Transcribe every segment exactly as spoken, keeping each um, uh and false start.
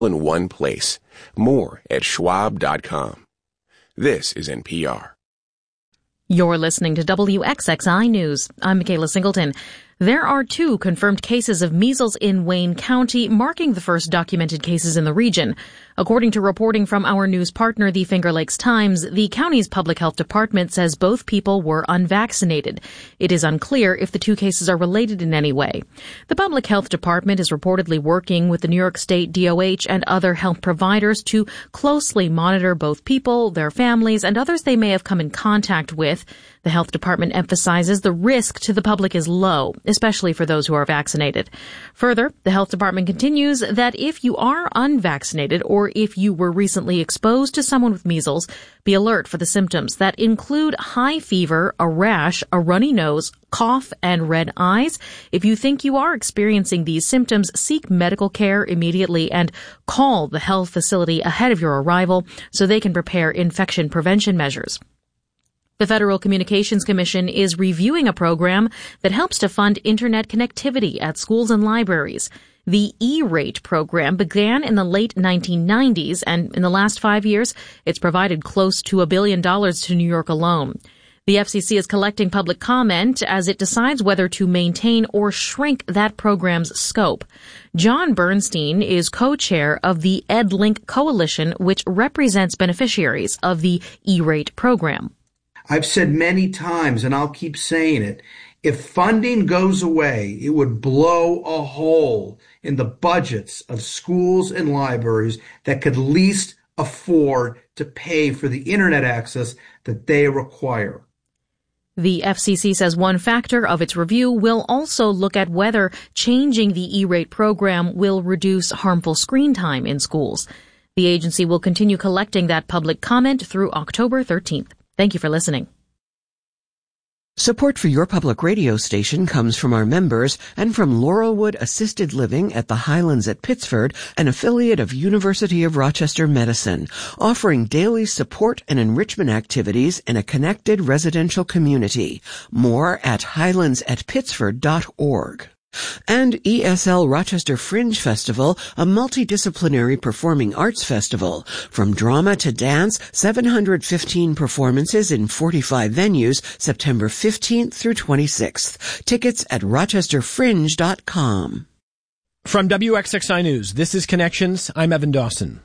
in one place. More at schwab dot com. This is N P R. You're listening to W X X I News. I'm Michaela Singleton. There are two confirmed cases of measles in Wayne County, marking the first documented cases in the region. According to reporting from our news partner, the Finger Lakes Times, the county's public health department says both people were unvaccinated. It is unclear if the two cases are related in any way. The public health department is reportedly working with the New York State D O H and other health providers to closely monitor both people, their families, and others they may have come in contact with. The health department emphasizes the risk to the public is low, especially for those who are vaccinated. Further, the health department continues that if you are unvaccinated or if you were recently exposed to someone with measles, be alert for the symptoms that include high fever, a rash, a runny nose, cough, and red eyes. If you think you are experiencing these symptoms, seek medical care immediately and call the health facility ahead of your arrival so they can prepare infection prevention measures. The Federal Communications Commission is reviewing a program that helps to fund internet connectivity at schools and libraries. The E-rate program began in the late nineteen nineties, and in the last five years, it's provided close to a billion dollars to New York alone. The F C C is collecting public comment as it decides whether to maintain or shrink that program's scope. John Bernstein is co-chair of the EdLink Coalition, which represents beneficiaries of the E-rate program. I've said many times, and I'll keep saying it, if funding goes away, it would blow a hole in the budgets of schools and libraries that could least afford to pay for the internet access that they require. The F C C says one factor of its review will also look at whether changing the E-rate program will reduce harmful screen time in schools. The agency will continue collecting that public comment through October thirteenth. Thank you for listening. Support for your public radio station comes from our members and from Laurelwood Assisted Living at the Highlands at Pittsford, an affiliate of University of Rochester Medicine, offering daily support and enrichment activities in a connected residential community. More at highlands at pittsford dot org. And E S L Rochester Fringe Festival, a multidisciplinary performing arts festival. From drama to dance, seven hundred fifteen performances in forty-five venues, September fifteenth through twenty-sixth. Tickets at rochester fringe dot com. From W X X I News, this is Connections. I'm Evan Dawson.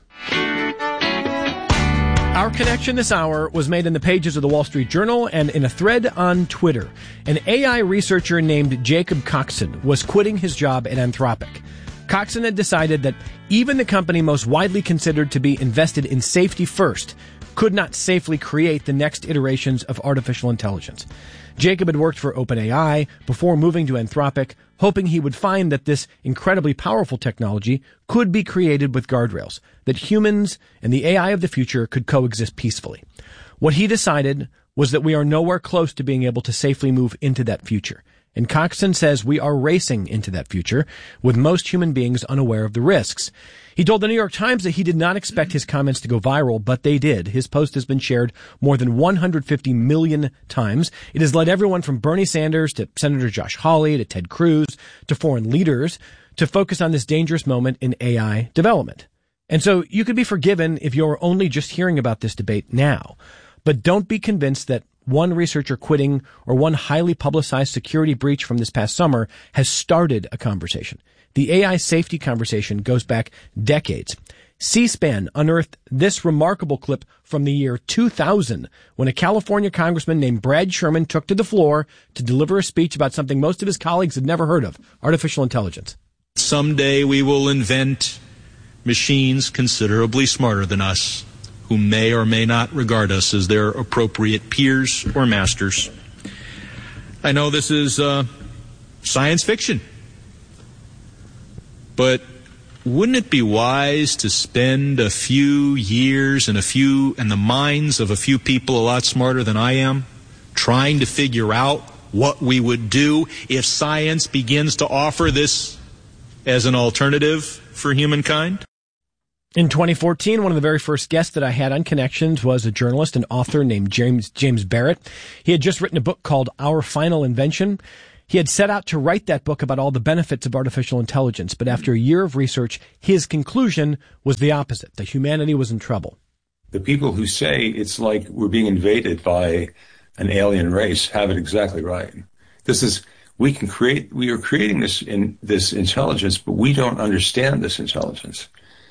Our connection this hour was made in the pages of the Wall Street Journal and in a thread on Twitter. An A I researcher named Jacob Coxon was quitting his job at Anthropic. Coxon had decided that even the company most widely considered to be invested in safety first could not safely create the next iterations of artificial intelligence. Jacob had worked for OpenAI before moving to Anthropic, hoping he would find that this incredibly powerful technology could be created with guardrails, that humans and the A I of the future could coexist peacefully. What he decided was that we are nowhere close to being able to safely move into that future. And Coxon says we are racing into that future, with most human beings unaware of the risks. He told the New York Times that he did not expect his comments to go viral, but they did. His post has been shared more than one hundred fifty million times. It has led everyone from Bernie Sanders to Senator Josh Hawley to Ted Cruz to foreign leaders to focus on this dangerous moment in A I development. And so you could be forgiven if you're only just hearing about this debate now. But don't be convinced that one researcher quitting or one highly publicized security breach from this past summer has started a conversation. The A I safety conversation goes back decades. C-SPAN unearthed this remarkable clip from the year two thousand when a California congressman named Brad Sherman took to the floor to deliver a speech about something most of his colleagues had never heard of, artificial intelligence. Someday we will invent machines considerably smarter than us, who may or may not regard us as their appropriate peers or masters. I know this is uh, science fiction, but wouldn't it be wise to spend a few years and a few and the minds of a few people a lot smarter than I am, trying to figure out what we would do if science begins to offer this as an alternative for humankind? In twenty fourteen, one of the very first guests that I had on Connections was a journalist and author named James James Barrett. He had just written a book called Our Final Invention. He had set out to write that book about all the benefits of artificial intelligence, but after a year of research, his conclusion was the opposite, that humanity was in trouble. The people who say it's like we're being invaded by an alien race have it exactly right. This is, we can create, we are creating this in this intelligence, but we don't understand this intelligence.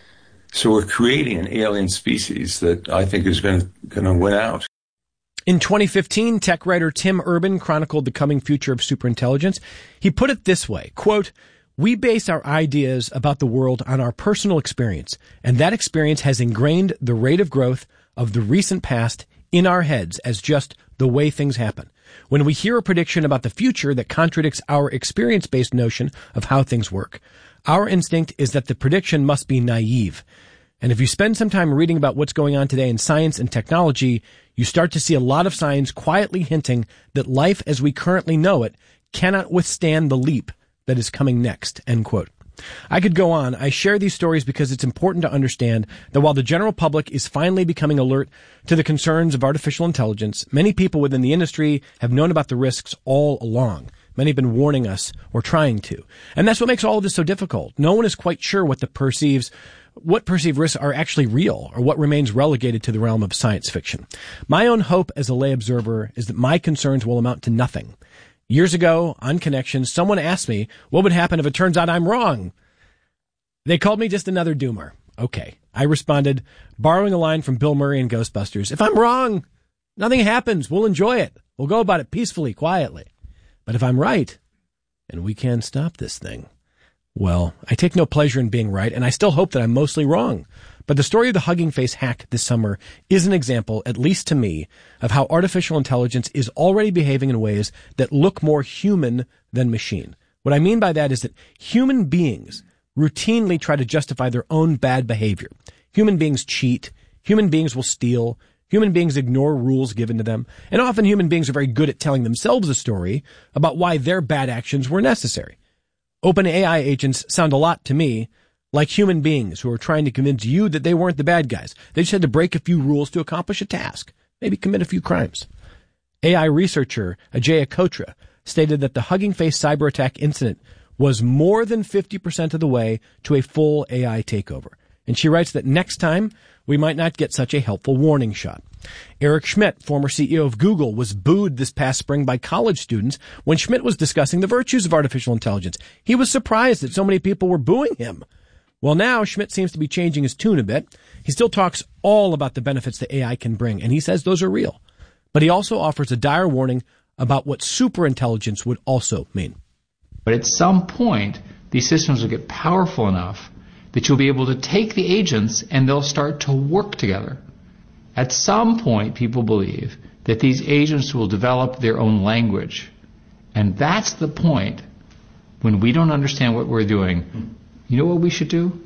So we're creating an alien species that I think is going to, going to win out. In twenty fifteen, tech writer Tim Urban chronicled the coming future of superintelligence. He put it this way, quote, "We base our ideas about the world on our personal experience, and that experience has ingrained the rate of growth of the recent past in our heads as just the way things happen. When we hear a prediction about the future that contradicts our experience-based notion of how things work, our instinct is that the prediction must be naive. And if you spend some time reading about what's going on today in science and technology, you start to see a lot of signs quietly hinting that life as we currently know it cannot withstand the leap that is coming next," end quote. I could go on. I share these stories because it's important to understand that while the general public is finally becoming alert to the concerns of artificial intelligence, many people within the industry have known about the risks all along. Many have been warning us or trying to. And that's what makes all of this so difficult. No one is quite sure what the perceives what perceived risks are actually real or what remains relegated to the realm of science fiction. My own hope as a lay observer is that my concerns will amount to nothing. Years ago, on Connection, someone asked me, what would happen if it turns out I'm wrong? They called me just another doomer. Okay. I responded, borrowing a line from Bill Murray in Ghostbusters, if I'm wrong, nothing happens. We'll enjoy it. We'll go about it peacefully, quietly. But if I'm right, and we can stop this thing, well, I take no pleasure in being right, and I still hope that I'm mostly wrong. But the story of the Hugging Face hack this summer is an example, at least to me, of how artificial intelligence is already behaving in ways that look more human than machine. What I mean by that is that human beings routinely try to justify their own bad behavior. Human beings cheat. Human beings will steal. Human beings ignore rules given to them. And often human beings are very good at telling themselves a story about why their bad actions were necessary. Open A I agents sound a lot to me like human beings who are trying to convince you that they weren't the bad guys. They just had to break a few rules to accomplish a task, maybe commit a few crimes. A I researcher Ajaya Kotra stated that the Hugging Face cyber attack incident was more than fifty percent of the way to a full A I takeover. And she writes that next time, we might not get such a helpful warning shot. Eric Schmidt, former C E O of Google, was booed this past spring by college students when Schmidt was discussing the virtues of artificial intelligence. He was surprised that so many people were booing him. Well, now Schmidt seems to be changing his tune a bit. He still talks all about the benefits that A I can bring, and he says those are real. But he also offers a dire warning about what superintelligence would also mean. But at some point, these systems will get powerful enough that you'll be able to take the agents and they'll start to work together. At some point, people believe that these agents will develop their own language. And that's the point when we don't understand what we're doing. You know what we should do?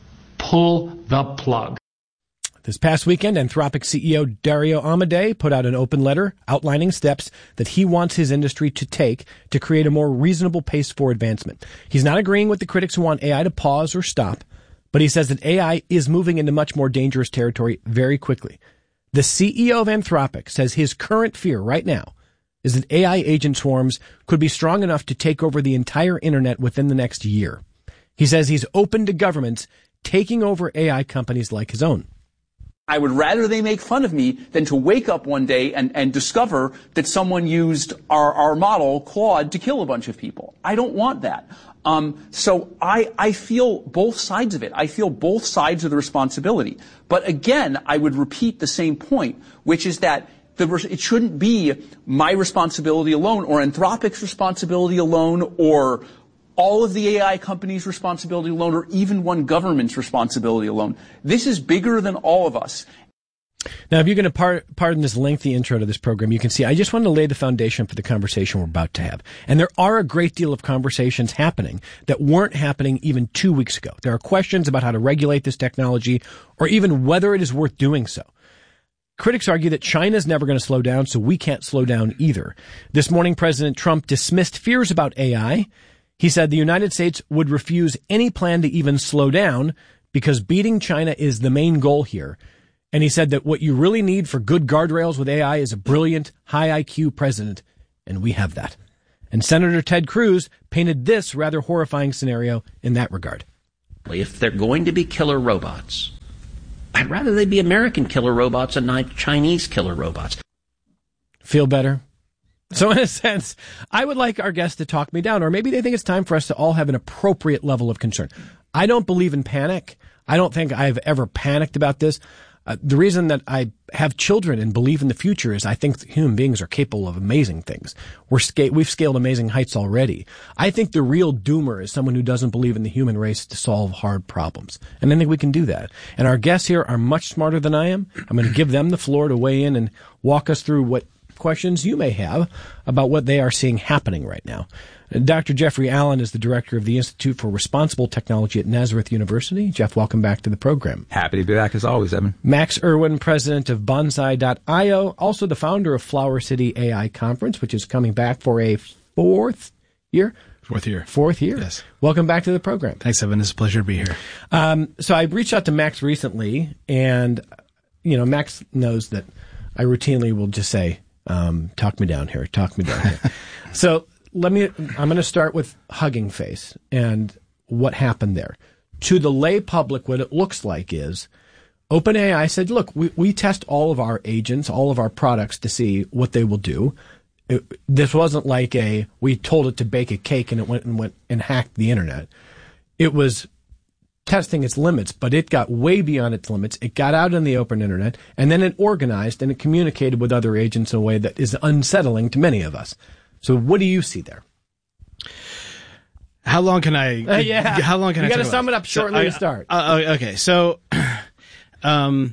Pull the plug. This past weekend, Anthropic C E O Dario Amodei put out an open letter outlining steps that he wants his industry to take to create a more reasonable pace for advancement. He's not agreeing with the critics who want A I to pause or stop, but he says that A I is moving into much more dangerous territory very quickly. The C E O of Anthropic says his current fear right now is that A I agent swarms could be strong enough to take over the entire internet within the next year. He says he's open to governments taking over A I companies like his own. I would rather they make fun of me than to wake up one day and, and discover that someone used our, our model, Claude, to kill a bunch of people. I don't want that. Um, so I, I feel both sides of it. I feel both sides of the responsibility. But again, I would repeat the same point, which is that the, it shouldn't be my responsibility alone or Anthropic's responsibility alone or all of the A I companies' responsibility alone, or even one government's responsibility alone. This is bigger than all of us. Now, if you're going to par- pardon this lengthy intro to this program, you can see I just wanted to lay the foundation for the conversation we're about to have. And there are a great deal of conversations happening that weren't happening even two weeks ago. There are questions about how to regulate this technology or even whether it is worth doing so. Critics argue that China's never going to slow down, so we can't slow down either. This morning, President Trump dismissed fears about A I. He said the United States would refuse any plan to even slow down because beating China is the main goal here. And he said that what you really need for good guardrails with A I is a brilliant, high I Q president, and we have that. And Senator Ted Cruz painted this rather horrifying scenario in that regard. If they're going to be killer robots, I'd rather they be American killer robots and not Chinese killer robots. Feel better? So in a sense, I would like our guests to talk me down, or maybe they think it's time for us to all have an appropriate level of concern. I don't believe in panic. I don't think I've ever panicked about this. Uh, the reason that I have children and believe in the future is I think human beings are capable of amazing things. We're sca- we've scaled amazing heights already. I think the real doomer is someone who doesn't believe in the human race to solve hard problems. And I think we can do that. And our guests here are much smarter than I am. I'm going to give them the floor to weigh in and walk us through what questions you may have about what they are seeing happening right now. Doctor Jeffrey Allen is the director of the Institute for Responsible Technology at Nazareth University. Jeff, welcome back to the program. Happy to be back as always, Evan. Max Irwin, president of Bonsai dot io, also the founder of Flower City A I Conference, which is coming back for a fourth year. Fourth year. Fourth year. Yes. Welcome back to the program. Thanks, Evan. It's a pleasure to be here. Um, so I reached out to Max recently, and, you know, Max knows that I routinely will just say, um, talk me down here, talk me down here. So let me, I'm going to start with Hugging Face and what happened there. To the lay public, what it looks like is OpenAI said, look, we, we test all of our agents, all of our products to see what they will do. It, this wasn't like a, we told it to bake a cake and it went and went and hacked the internet. It was testing its limits, but it got way beyond its limits. It got out in the open internet, and then it organized and it communicated with other agents in a way that is unsettling to many of us. So what do you see there? How long can I? Uh, yeah. How long can you I? You got to talk sum about? it up shortly so, to start. Uh, okay, so, um,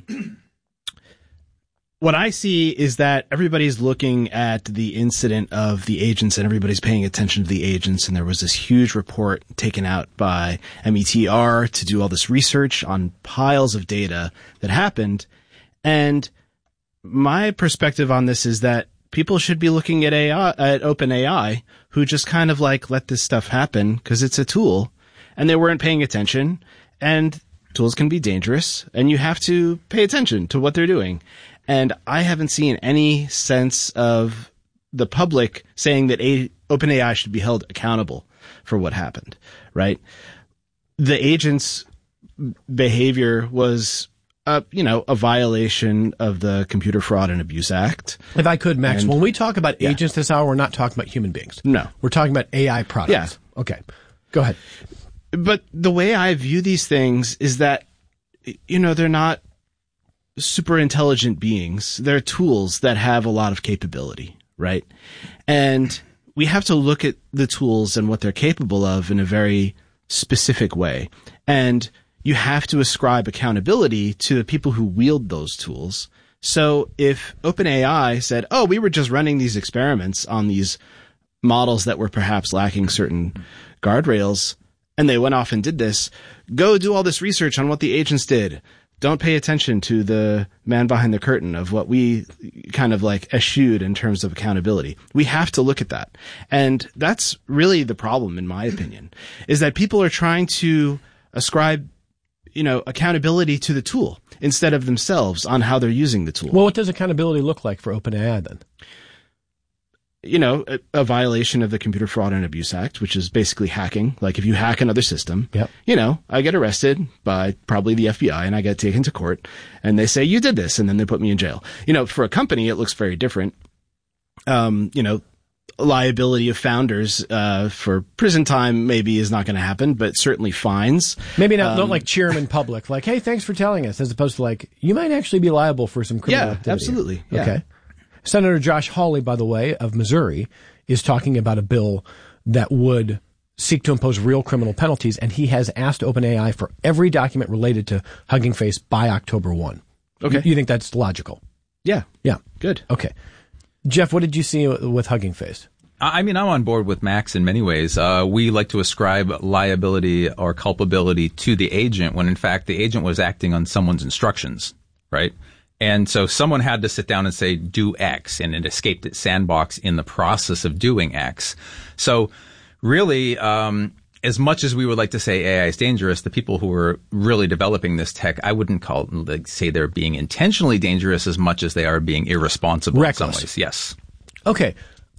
what I see is that everybody's looking at the incident of the agents, and everybody's paying attention to the agents. And there was this huge report taken out by M E T R to do all this research on piles of data that happened. And my perspective on this is that people should be looking at A I, at OpenAI, who just kind of like let this stuff happen because it's a tool, and they weren't paying attention. And tools can be dangerous, and you have to pay attention to what they're doing. And I haven't seen any sense of the public saying that a- OpenAI should be held accountable for what happened, right? The agent's behavior was Uh, you know, a violation of the Computer Fraud and Abuse Act. If I could, Max, and, when we talk about yeah. agents this hour, we're not talking about human beings. No. We're talking about A I products. Yeah. Okay. Go ahead. But the way I view these things is that, you know, they're not super intelligent beings. They're tools that have a lot of capability, right? And we have to look at the tools and what they're capable of in a very specific way. And you have to ascribe accountability to the people who wield those tools. So if OpenAI said, oh, we were just running these experiments on these models that were perhaps lacking certain guardrails, and they went off and did this, go do all this research on what the agents did. Don't pay attention to the man behind the curtain of what we kind of like eschewed in terms of accountability. We have to look at that. And that's really the problem, in my opinion, is that people are trying to ascribe, you know, accountability to the tool instead of themselves on how they're using the tool. Well, what does accountability look like for OpenAI then? You know, a, a violation of the Computer Fraud and Abuse Act, which is basically hacking. Like if you hack another system, yep. you know, I get arrested by probably the F B I and I get taken to court and they say, you did this, and then they put me in jail. You know, for a company, it looks very different. Um, you know, liability of founders uh, for prison time maybe is not going to happen, but certainly fines. Maybe not, um, not like cheer them in public, like, hey, thanks for telling us, as opposed to like, you might actually be liable for some criminal yeah, activity. Absolutely. Yeah. Okay. Senator Josh Hawley, by the way, of Missouri, is talking about a bill that would seek to impose real criminal penalties, and he has asked OpenAI for every document related to Hugging Face by October first. Okay. You, you think that's logical? Yeah. Yeah. Good. Okay. Jeff, what did you see with Hugging Face? I mean, I'm on board with Max in many ways. Uh, we like to ascribe liability or culpability to the agent when, in fact, the agent was acting on someone's instructions, right? And so someone had to sit down and say, do X, and it escaped its sandbox in the process of doing X. So really, um, as much as we would like to say A I is dangerous, the people who are really developing this tech, I wouldn't call like say they're being intentionally dangerous as much as they are being irresponsible Reckless. in some ways. Yes. Okay.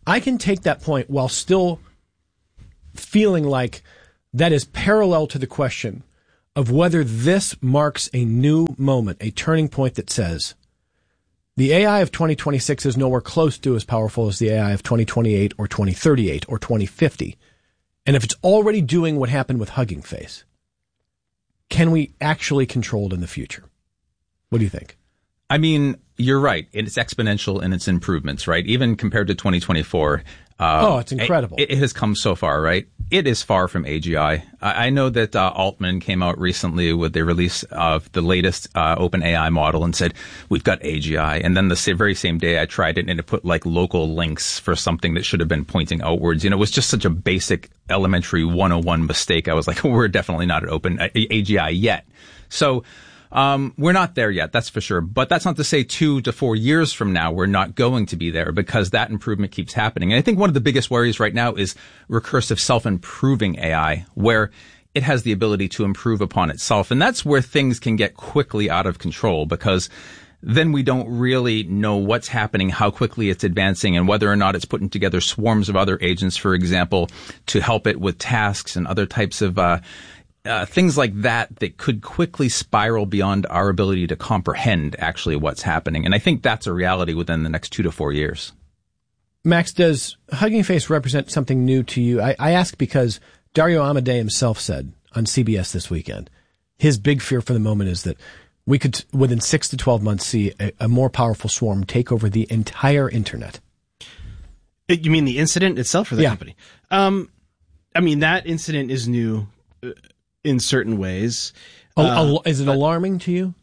I can take that point while still feeling like that is parallel to the question of whether this marks a new moment, a turning point that says the A I of twenty twenty-six is nowhere close to as powerful as the A I of twenty twenty-eight or twenty thirty-eight or twenty fifty. And if it's already doing what happened with Hugging Face, can we actually control it in the future? What do you think? I mean, you're right. It's exponential in its improvements, right? Even compared to twenty twenty-four. Uh, oh, it's incredible. It, it has come so far, right? It is far from A G I. I, I know that uh, Altman came out recently with the release of the latest uh, OpenAI model and said, we've got A G I. And then the sa- very same day I tried it and it put like local links for something that should have been pointing outwards. You know, it was just such a basic elementary one oh one mistake. I was like, we're definitely not at Open A G I yet. So Um, we're not there yet, that's for sure. But that's not to say two to four years from now we're not going to be there, because that improvement keeps happening. And I think one of the biggest worries right now is recursive self-improving A I, where it has the ability to improve upon itself. And that's where things can get quickly out of control, because then we don't really know what's happening, how quickly it's advancing, and whether or not it's putting together swarms of other agents, for example, to help it with tasks and other types of uh Uh, things like that that could quickly spiral beyond our ability to comprehend actually what's happening. And I think that's a reality within the next two to four years. Max, does Hugging Face represent something new to you? I, I ask because Dario Amodei himself said on C B S this weekend, his big fear for the moment is that we could, within six to twelve months, see a, a more powerful swarm take over the entire internet. It, you mean the incident itself or the yeah. company? Um, I mean, that incident is new uh, in certain ways. Uh, uh, is it alarming to you?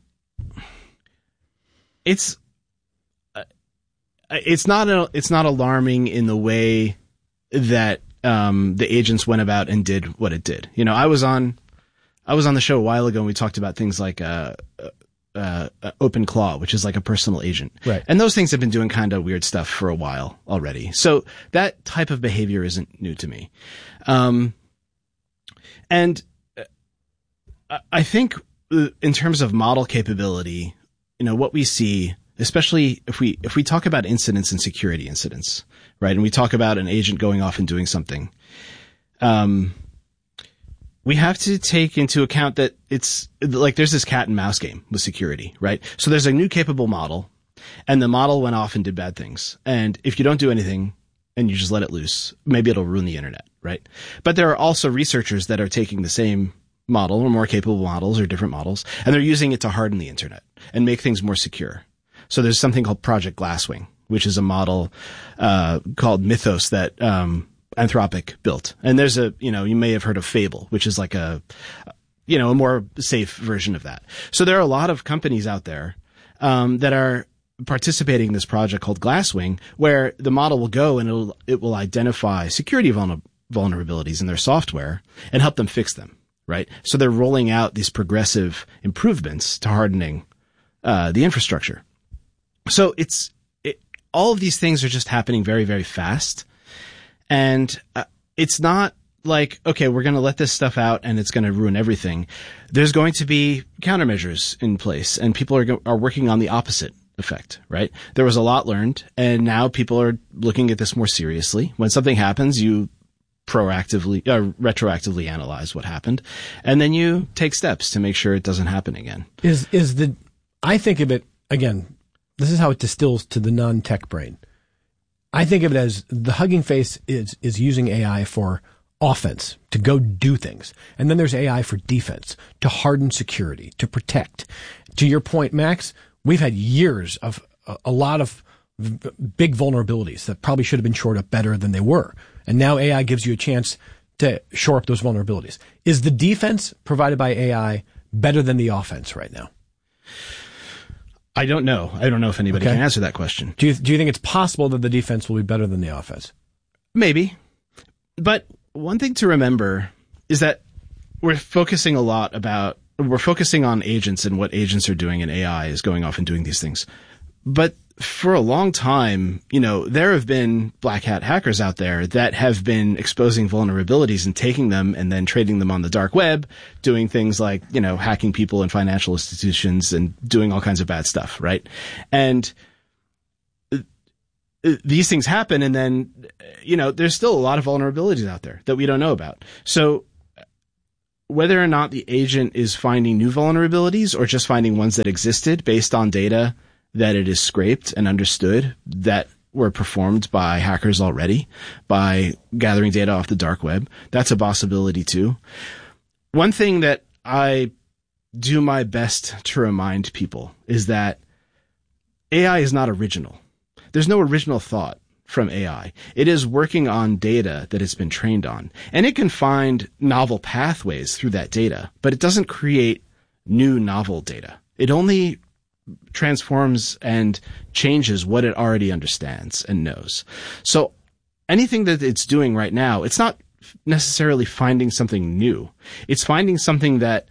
It's uh, it's not a, it's not alarming in the way that um, the agents went about and did what it did. You know, I was on I was on the show a while ago and we talked about things like uh, uh, uh, OpenClaw, which is like a personal agent, right? And those things have been doing kind of weird stuff for a while already. So that type of behavior isn't new to me, um, and I think in terms of model capability, you know, what we see, especially if we, if we talk about incidents and security incidents, right? And we talk about an agent going off and doing something, um, we have to take into account that it's like there's this cat and mouse game with security, right? So there's a new capable model and the model went off and did bad things. And if you don't do anything and you just let it loose, maybe it'll ruin the internet, right? But there are also researchers that are taking the same model or more capable models or different models, and they're using it to harden the internet and make things more secure. So there's something called Project Glasswing, which is a model uh called Mythos that um Anthropic built. And there's a, you know, you may have heard of Fable, which is like a, you know, a more safe version of that. So there are a lot of companies out there um that are participating in this project called Glasswing, where the model will go and it'll, it will identify security vulner- vulnerabilities in their software and help them fix them. Right. So they're rolling out these progressive improvements to hardening uh, the infrastructure. So it's it, all of these things are just happening very, very fast. And uh, it's not like, OK, we're going to let this stuff out and it's going to ruin everything. There's going to be countermeasures in place and people are, go- are working on the opposite effect. Right. There was a lot learned and now people are looking at this more seriously. When something happens, you proactively, uh, retroactively analyze what happened, and then you take steps to make sure it doesn't happen again. Is is the? I think of it again. This is how it distills to the non-tech brain. I think of it as the Hugging Face is is using A I for offense to go do things, and then there's A I for defense to harden security, to protect. To your point, Max, we've had years of a, a lot of v- big vulnerabilities that probably should have been shored up better than they were. And now A I gives you a chance to shore up those vulnerabilities. Is the defense provided by A I better than the offense right now? I don't know. I don't know if anybody okay. can answer that question. Do you, do you think it's possible that the defense will be better than the offense? Maybe. But one thing to remember is that we're focusing a lot about, we're focusing on agents and what agents are doing, and A I is going off and doing these things. But for a long time, you know, there have been black hat hackers out there that have been exposing vulnerabilities and taking them and then trading them on the dark web, doing things like, you know, hacking people in financial institutions and doing all kinds of bad stuff, right? And these things happen, and then, you know, there's still a lot of vulnerabilities out there that we don't know about. So whether or not the agent is finding new vulnerabilities or just finding ones that existed based on data that it is scraped and understood that were performed by hackers already by gathering data off the dark web, that's a possibility too. One thing that I do my best to remind people is that A I is not original. There's no original thought from A I. It is working on data that it's been trained on, and it can find novel pathways through that data, but it doesn't create new novel data. It only transforms and changes what it already understands and knows. So anything that it's doing right now, it's not necessarily finding something new. It's finding something that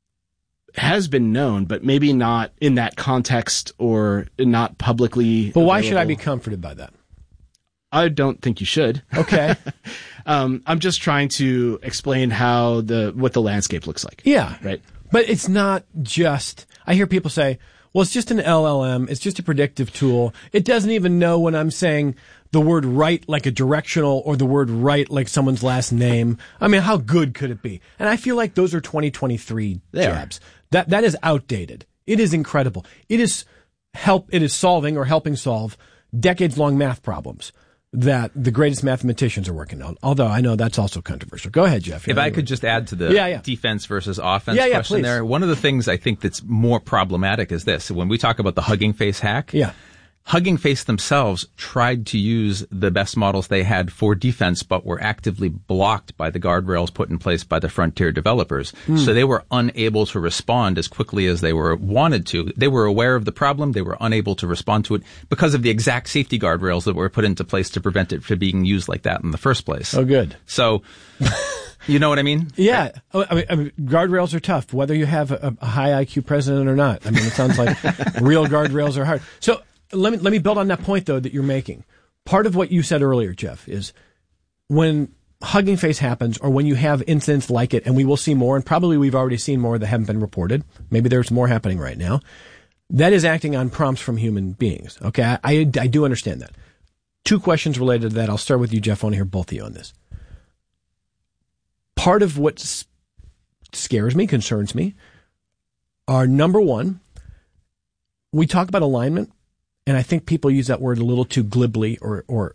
has been known, but maybe not in that context or not publicly. But why available. should I be comforted by that? I don't think you should. Okay. um, I'm just trying to explain how the what the landscape looks like. Yeah. Right. But it's not just, I hear people say, well, it's just an L L M. It's just a predictive tool. It doesn't even know when I'm saying the word right like a directional or the word right like someone's last name. I mean, how good could it be? And I feel like those are twenty twenty-three they jabs. Are. That, that is outdated. It is incredible. It is help, it is solving or helping solve decades long math problems that the greatest mathematicians are working on. Although I know that's also controversial. Go ahead, Jeff. If I could just add to the yeah, yeah. defense versus offense yeah, yeah, question please. there, one of the things I think that's more problematic is this. When we talk about the Hugging Face hack, yeah. Hugging Face themselves tried to use the best models they had for defense, but were actively blocked by the guardrails put in place by the Frontier developers. Hmm. So they were unable to respond as quickly as they were wanted to. They were aware of the problem. They were unable to respond to it because of the exact safety guardrails that were put into place to prevent it from being used like that in the first place. Oh, good. So, you know what I mean? Yeah. I mean, I mean, guardrails are tough, whether you have a, a high I Q president or not. I mean, it sounds like real guardrails are hard. So, Let me let me build on that point, though, that you're making. Part of what you said earlier, Jeff, is when Hugging Face happens or when you have incidents like it, and we will see more, and probably we've already seen more that haven't been reported. Maybe there's more happening right now. That is acting on prompts from human beings. Okay, I, I, I do understand that. Two questions related to that. I'll start with you, Jeff. I want to hear both of you on this. Part of what s- scares me, concerns me, are number one, we talk about alignment. And I think people use that word a little too glibly or, or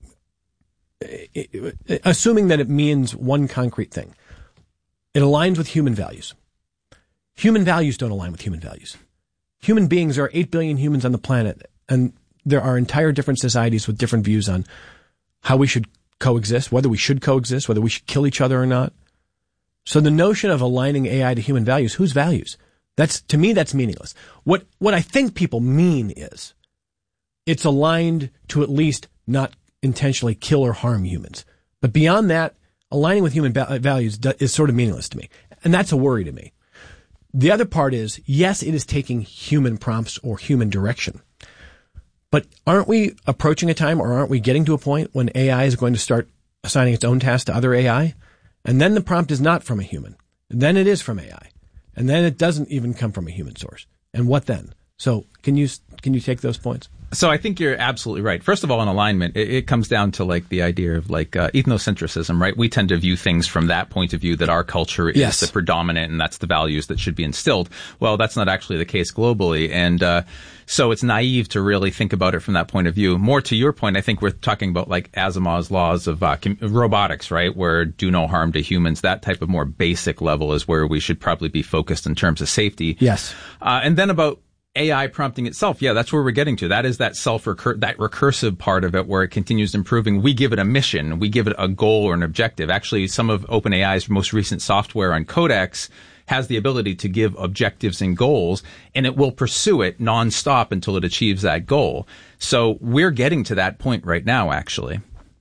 assuming that it means one concrete thing. It aligns with human values. Human values don't align with human values. Human beings, there are eight billion humans on the planet, and there are entire different societies with different views on how we should coexist, whether we should coexist, whether we should kill each other or not. So the notion of aligning A I to human values, whose values? That's, to me, that's meaningless. What, what I think people mean is, it's aligned to at least not intentionally kill or harm humans. But beyond that, aligning with human ba- values is sort of meaningless to me. And that's a worry to me. The other part is, yes, it is taking human prompts or human direction. But aren't we approaching a time or aren't we getting to a point when A I is going to start assigning its own tasks to other A I? And then the prompt is not from a human. Then it is from A I. And then it doesn't even come from a human source. And what then? So can you can you take those points? So I think you're absolutely right. First of all, in alignment, it, it comes down to like the idea of like uh, ethnocentrism, right? We tend to view things from that point of view, that our culture is yes. the predominant and that's the values that should be instilled. Well, that's not actually the case globally. And uh so it's naive to really think about it from that point of view. More to your point, I think we're talking about like Asimov's laws of uh, com- robotics, right? Where do no harm to humans. That type of more basic level is where we should probably be focused in terms of safety. Yes. Uh, and then about A I prompting itself, yeah, that's where we're getting to. That is that self recur that recursive part of it where it continues improving. We give it a mission, we give it a goal or an objective. Actually, some of OpenAI's most recent software on Codex has the ability to give objectives and goals, and it will pursue it nonstop until it achieves that goal. So we're getting to that point right now, actually.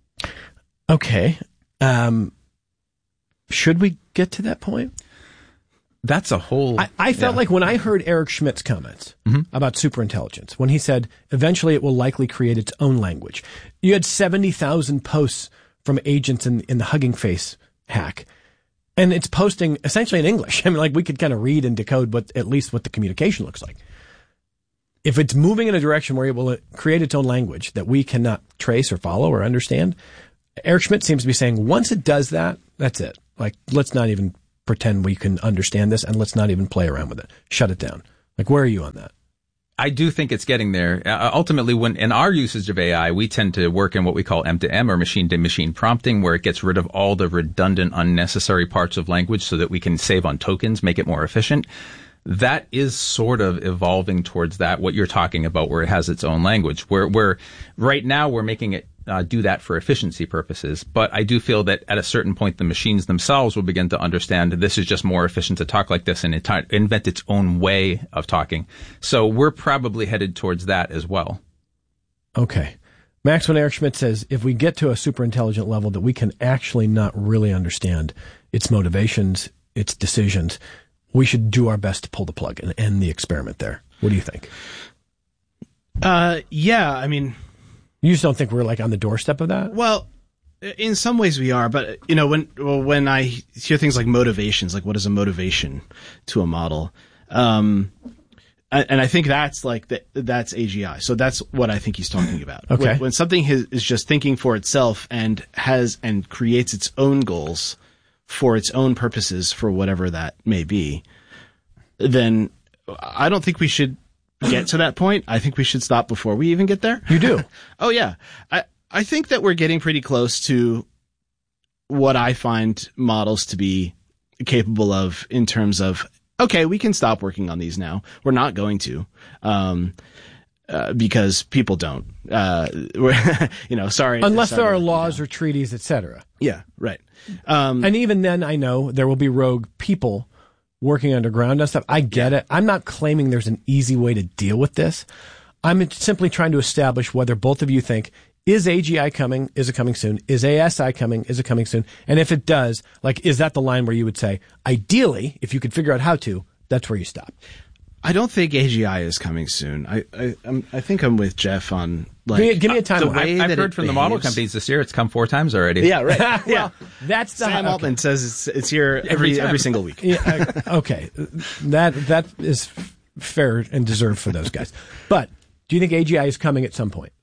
Okay. Um, should we get to that point? That's a whole... I, I felt yeah. like when I heard Eric Schmidt's comments mm-hmm. about superintelligence, when he said, eventually it will likely create its own language. You had seventy thousand posts from agents in, in the Hugging Face hack. And it's posting essentially in English. I mean, like we could kind of read and decode what, at least what the communication looks like. if it's moving in a direction where it will create its own language that we cannot trace or follow or understand, Eric Schmidt seems to be saying once it does that, that's it. Like, let's not even pretend we can understand this, and let's not even play around with it. Shut it down. Like, where are you on that? I do think it's getting there. Uh, ultimately, when in our usage of A I, we tend to work in what we call M to M or machine-to-machine prompting, where it gets rid of all the redundant, unnecessary parts of language so that we can save on tokens, make it more efficient. That is sort of evolving towards that, what you're talking about, where it has its own language. Where, where right now we're making it uh, do that for efficiency purposes. But I do feel that at a certain point, the machines themselves will begin to understand this is just more efficient to talk like this and it t- invent its own way of talking. So we're probably headed towards that as well. Okay. Max, when Eric Schmidt says if we get to a super intelligent level that we can actually not really understand its motivations, its decisions, we should do our best to pull the plug and end the experiment there. What do you think? Uh, yeah, I mean, you just don't think we're like on the doorstep of that? Well, in some ways we are, but you know, when well, when I hear things like motivations, like what is a motivation to a model, um, and I think that's like the, that's A G I. So that's what I think he's talking about. Okay, when, when something is, is just thinking for itself and has and creates its own goals for its own purposes, for whatever that may be, then I don't think we should get to that point. I think we should stop before we even get there. You do? Oh, yeah. I, I think that we're getting pretty close to what I find models to be capable of in terms of, okay, we can stop working on these now. We're not going to, um, uh, because people don't. Uh, you know, sorry. Unless sorry, there are laws you know. or treaties, et cetera. Yeah, right. Um, and even then, I know there will be rogue people working underground and stuff. I get it. I'm not claiming there's an easy way to deal with this. I'm simply trying to establish whether both of you think, is A G I coming? Is it coming soon? Is A S I coming? Is it coming soon? And if it does, like, is that the line where you would say, ideally, if you could figure out how to, that's where you stop? I don't think A G I is coming soon. I I, I'm, I think I'm with Jeff on like. Give me, give me a time. The way I've that heard from behaves. the model companies this year. It's come four times already. Yeah, right. well, yeah, that's the Sam okay. Altman says it's it's here every Every every, time. single week. Yeah, uh, okay, that that is fair and deserved for those guys. But do you think A G I is coming at some point?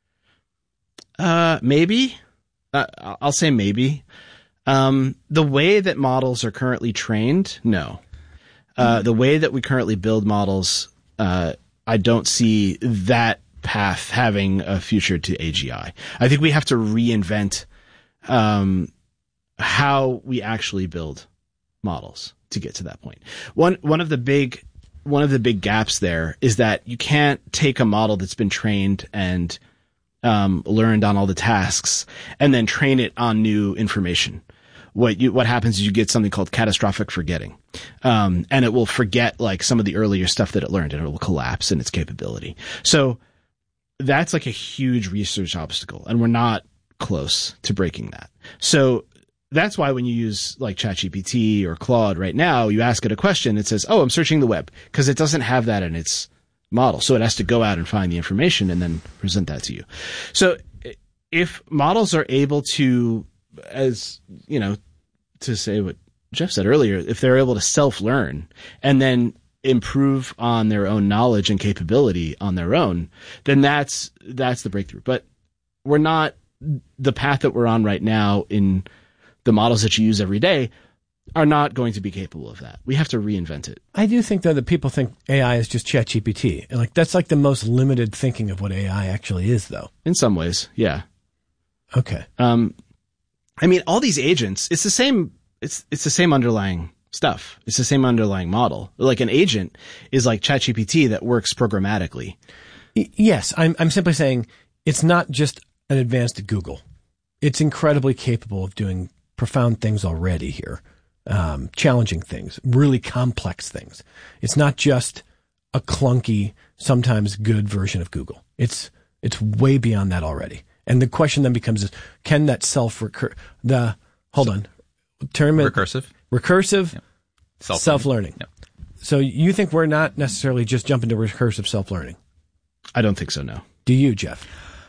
Uh, maybe. Uh, I'll say maybe. Um, the way that models are currently trained, no. Uh, the way that we currently build models, uh, I don't see that path having a future to A G I. I think we have to reinvent um, how we actually build models to get to that point. One one of the big one of the big gaps there is that you can't take a model that's been trained and um, learned on all the tasks and then train it on new information. What you, what happens is you get something called catastrophic forgetting. Um, and it will forget like some of the earlier stuff that it learned and it will collapse in its capability. So that's like a huge research obstacle and we're not close to breaking that. So that's why when you use like ChatGPT or Claude right now, you ask it a question, it says, oh, I'm searching the web, because it doesn't have that in its model. So it has to go out and find the information and then present that to you. So if models are able to, as you know, to say what Jeff said earlier, if they're able to self-learn and then improve on their own knowledge and capability on their own, then that's that's the breakthrough. But we're not, the path that we're on right now in the models that you use every day are not going to be capable of that. We have to reinvent it. I do think, though, that people think A I is just ChatGPT. And like that's like the most limited thinking of what A I actually is, though. In some ways, yeah. Okay. Um, I mean, all these agents, it's the same, it's it's the same underlying stuff. It's the same underlying model. Like an agent is like ChatGPT that works programmatically. Y- yes, I'm I'm simply saying it's not just an advanced Google. It's incredibly capable of doing profound things already here. Um, challenging things, really complex things. It's not just a clunky, sometimes good version of Google. It's it's way beyond that already. And the question then becomes: is can that self recur the hold so, on term it, recursive recursive yep. self self learning? Yep. So you think we're not necessarily just jumping to recursive self learning? I don't think so. No. Do you, Jeff?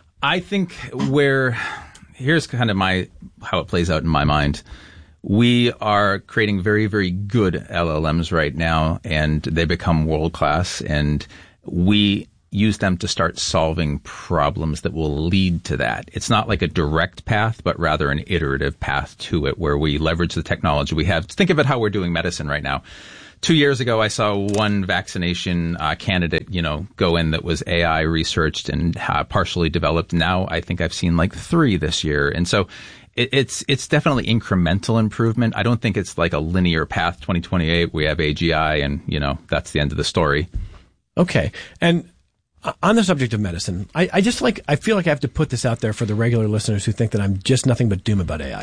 I think where here's kind of my how it plays out in my mind. We are creating very, very good L L Ms right now, and they become world class. And we use them to start solving problems that will lead to that. It's not like a direct path, but rather an iterative path to it where we leverage the technology we have. Think of it how we're doing medicine right now. Two years ago, I saw one vaccination uh, candidate, you know, go in that was A I researched and uh, partially developed. Now I think I've seen like three this year. And so it, it's it's definitely incremental improvement. I don't think it's like a linear path. twenty twenty-eight, we have A G I and, you know, that's the end of the story. Okay. And on the subject of medicine, I, I just like, I feel like I have to put this out there for the regular listeners who think that I'm just nothing but doom about A I.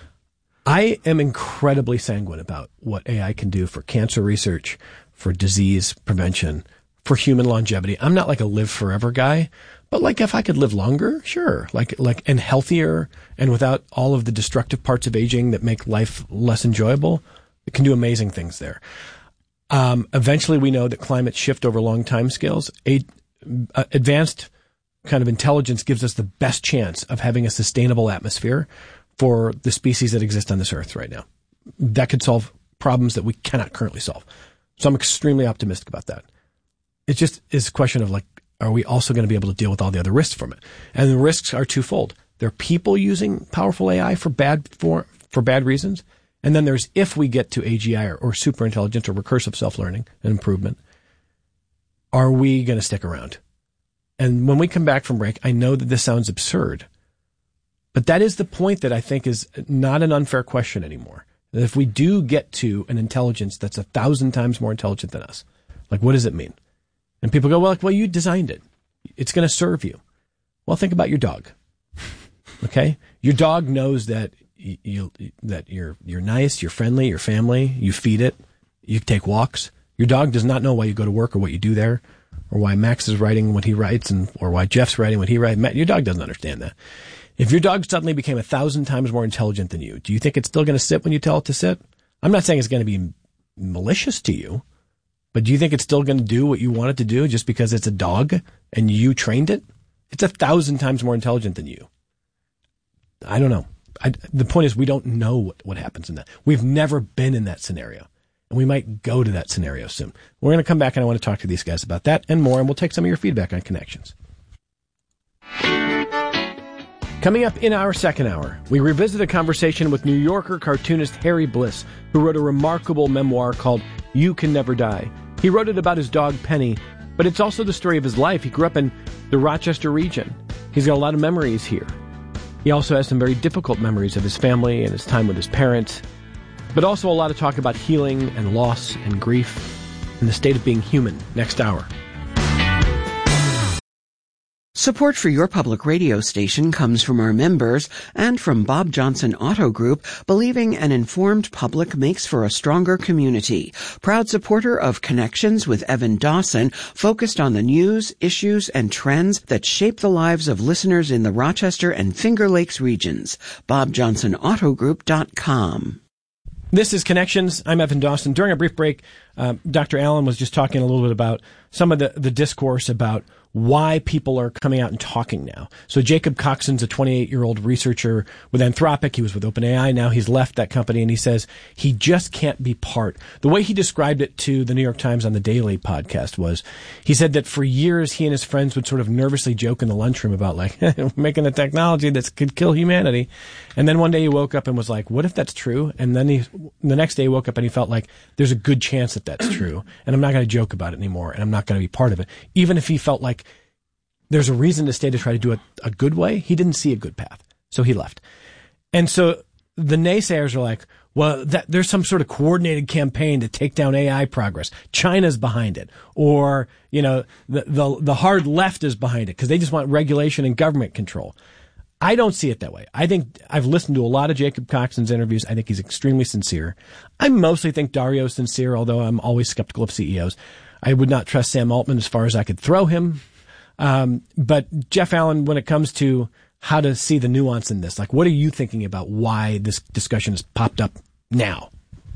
I am incredibly sanguine about what A I can do for cancer research, for disease prevention, for human longevity. I'm not like a live forever guy, but like if I could live longer, sure. Like, like, and healthier and without all of the destructive parts of aging that make life less enjoyable, it can do amazing things there. Um, eventually we know that climates shift over long time scales. A, a, advanced kind of intelligence gives us the best chance of having a sustainable atmosphere for the species that exist on this earth right now. That could solve problems that we cannot currently solve. So I'm extremely optimistic about that. It just is a question of like, are we also going to be able to deal with all the other risks from it? And the risks are twofold. There are people using powerful A I for bad for, for bad reasons. And then there's if we get to A G I or, or super intelligence or recursive self-learning and improvement, are we going to stick around? And when we come back from break, I know that this sounds absurd, but that is the point that I think is not an unfair question anymore. That if we do get to an intelligence that's a thousand times more intelligent than us, like what does it mean? And people go, well, like, well, you designed it. It's going to serve you. Well, think about your dog. Okay? Your dog knows that you, you that you're you're nice, you're friendly, you're family, you feed it, you take walks. Your dog does not know why you go to work or what you do there, or why Max is writing what he writes and or why Jeff's writing what he writes. Your dog doesn't understand that. If your dog suddenly became a thousand times more intelligent than you, do you think it's still going to sit when you tell it to sit? I'm not saying it's going to be malicious to you, but do you think it's still going to do what you want it to do just because it's a dog and you trained it? It's a thousand times more intelligent than you. I don't know. I, the point is we don't know what, what happens in that. We've never been in that scenario, and we might go to that scenario soon. We're going to come back, and I want to talk to these guys about that and more, and we'll take some of your feedback on Connections. Coming up in our second hour, we revisit a conversation with New Yorker cartoonist Harry Bliss, who wrote a remarkable memoir called You Can Never Die. He wrote it about his dog Penny, but it's also the story of his life. He grew up in the Rochester region. He's got a lot of memories here. He also has some very difficult memories of his family and his time with his parents, but also a lot of talk about healing and loss and grief and the state of being human next hour. Support for your public radio station comes from our members and from Bob Johnson Auto Group, believing an informed public makes for a stronger community. Proud supporter of Connections with Evan Dawson, focused on the news, issues, and trends that shape the lives of listeners in the Rochester and Finger Lakes regions. bob johnson auto group dot com. This is Connections. I'm Evan Dawson. During a brief break, uh, Doctor Allen was just talking a little bit about some of the, the discourse about why people are coming out and talking now. So Jacob Coxon's a twenty-eight-year-old researcher with Anthropic. He was with OpenAI. Now he's left that company, and he says he just can't be part. The way he described it to the New York Times on the Daily podcast was, he said that for years he and his friends would sort of nervously joke in the lunchroom about like making a technology that could kill humanity. And then one day he woke up and was like, what if that's true? And then he, the next day he woke up and he felt like there's a good chance that that's true. And I'm not going to joke about it anymore. And I'm not going to be part of it. Even if he felt like there's a reason to stay to try to do it a good way, he didn't see a good path. So he left. And so the naysayers are like, well, that, there's some sort of coordinated campaign to take down A I progress. China's behind it. Or, you know, the, the, the hard left is behind it because they just want regulation and government control. I don't see it that way. I think I've listened to a lot of Jacob Coxon's interviews. I think he's extremely sincere. I mostly think Dario's sincere, although I'm always skeptical of C E Os. I would not trust Sam Altman as far as I could throw him. Um, but Jeff Allen, when it comes to how to see the nuance in this, like, what are you thinking about why this discussion has popped up now?